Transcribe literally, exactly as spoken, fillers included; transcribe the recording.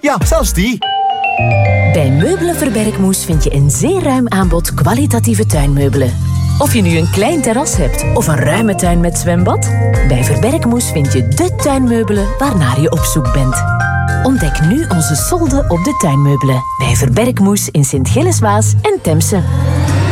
Ja, zelfs die. Bij Meubelen Verbergmoes vind je een zeer ruim aanbod kwalitatieve tuinmeubelen. Of je nu een klein terras hebt of een ruime tuin met zwembad, bij Verbergmoes vind je de tuinmeubelen waarnaar je op zoek bent. Ontdek nu onze solden op de tuinmeubelen bij Verbergmoes in Sint-Gilles-Waas en Temse.